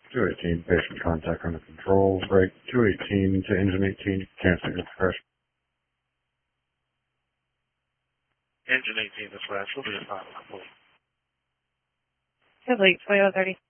218, patient contact under control. Break 218 to engine 18, cancel your crash. Engine 18 dispatch will be a final complete. Complete, 2030.